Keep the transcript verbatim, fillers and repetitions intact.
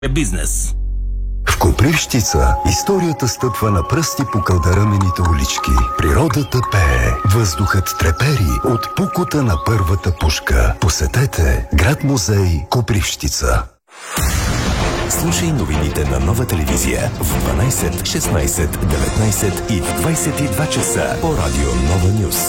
Бизнес. В Копривщица историята стъпва на пръсти по кълдарамените улички. Природата пее, въздухът трепери от пукота на първата пушка. Посетете град-музей Копривщица. Слушай новините на Нова телевизия в дванайсет, шестнайсет, деветнайсет и в двайсет и два часа по радио Нова Нюс.